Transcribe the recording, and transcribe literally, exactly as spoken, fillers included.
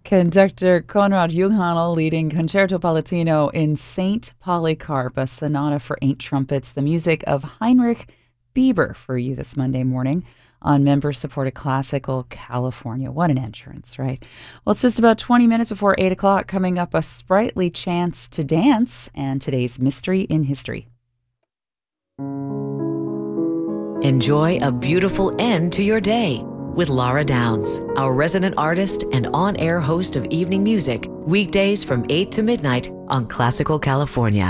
Conductor Konrad Junghanel leading Concerto Palatino in Saint Polycarp, a sonata for eight trumpets, the music of Heinrich Bieber for you this Monday morning on member-supported Classical California. What an entrance, right? Well, it's just about twenty minutes before eight o'clock. Coming up, a sprightly chance to dance and today's Mystery in History. Enjoy a beautiful end to your day with Laura Downs, our resident artist and on-air host of evening music, weekdays from eight to midnight on Classical California.